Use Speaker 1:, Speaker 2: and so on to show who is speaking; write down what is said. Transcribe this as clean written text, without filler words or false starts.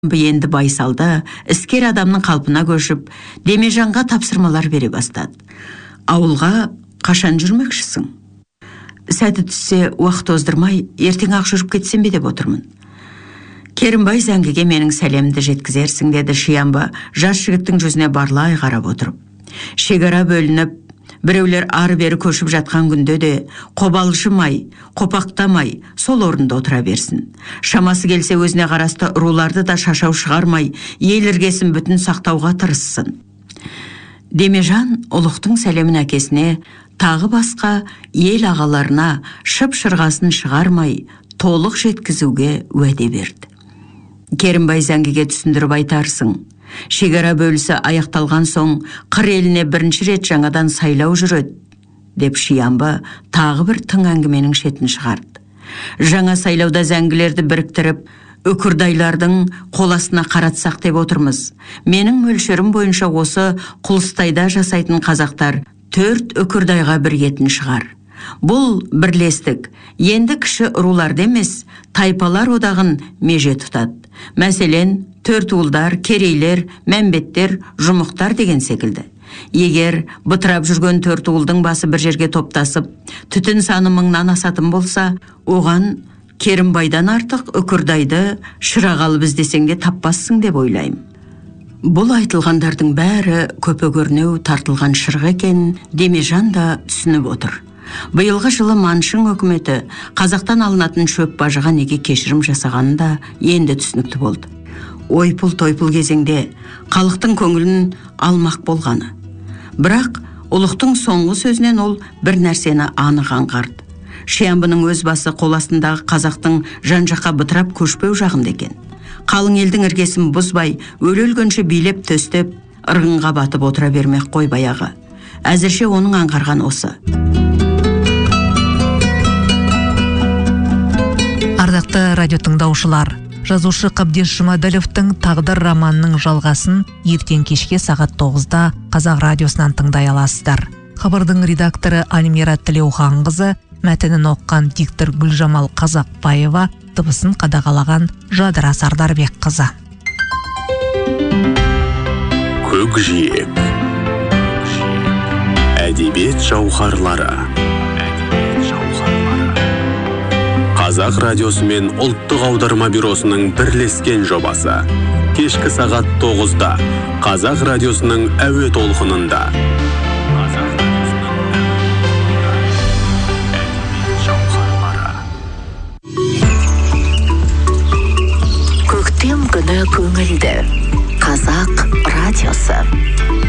Speaker 1: Енді Байсалда іскер адамның қалпына көшіп, Демежанға тапсырмалар бере бастады. Ауылға қашан жүрмекшісің? Сәті түссе, уақыт оздырмай, ертең ақ жүріп кетсем бе деп отырмын. Керімбай зәңгіге менің сәлемді жеткізерсің, деді Шиямба, жас жігіттің жүзіне барлай қарап отырып. Шекара бөлініп, біреулер ары-бері көшіп жатқан күнде де қобалжымай, қопақтамай, сол орында отыра берсін. Шамасы келсе өзіне қарасты руларды да шашау шығармай, ел іргесін бүтін сақтауға тырыссын. Демежан ұлықтың сәлемін әкесіне, тағы басқа ел ағаларына шып-шырғасын шығармай, толық жеткізуге уәде берді. Керімбай зәңгіге түсіндіріп айтарсың. Шекара бөлісі аяқталған соң қыр еліне бірінші рет жаңадан сайлау жүреді, деп Шиямба тағы бір тың әңгіменің шетін шығарды. Жаңа сайлауда зәңгілерді біріктіріп, үкірдайлардың қоластына қаратсақ деп отырмыз. Менің мөлшерім бойынша осы Құлыстайда жасайтын қазақтар 4 үкірдайға біргетін шығар. Бұл бірлестік енді кіші руларды емес, тайпалар одағын меже тұтады. Мәселен, Төртуылдар, Керейлер, Мәмбеттер, Жұмықтар деген секілді. Егер бытырап жүрген Төртуылдың басы бір жерге топтасып, түтін саны 1000-нан асатын болса, оған Керімбайдан артық үкірдайды шырағалы іздесең де таппассың деп ойлаймын. Бұл айтылғандардың бәрі көпе-көрнеу тартылған шырғы екен, Демежан да түсініп отыр. Биылғы жылы Маншың өкіметі Қазақтан алынатын шөп бажыға неге кешірім жасағаны да енді түсінікті болды. Ойпыл-тойпыл кезеңде халықтың көңілін алмақ болғаны. Бірақ ұлықтың соңғы сөзінен ол бір нәрсені анық аңғарды. Шиямбының өз басы қол астындағы қазақтың жан-жаққа бытырап көшпеу жағында екен. Қалың елдің іргесін бұзбай, өле-өлгенше билеп төстеп, ырғынға батып отыра бермек қой баяғы. Әзірше оның аңғарған осы.
Speaker 2: Ардақты радио тыңдаушылар, жазушы Қабдеш Жұмаділовтың «Тағдыр» романының жалғасын ертең кешке сағат 9-да Қазақ радиосынан тыңдай аласыздар. Хабардың редакторы Альмира Тілеуханқызы, мәтінін оққан диктор Гүлжамал Қазақбаева, дыбысын қадағалаған Жадыра Сардарбекқызы.
Speaker 3: Көкжиек. Әдебиет жауһарлары. Қазақ радиосы мен ұлттық аударма бюросының бірлескен жобасы. Кешкі сағат 9-да Қазақ радиосының әуе толқынында.
Speaker 4: Көктем күні көңілді. Қазақ радиосы.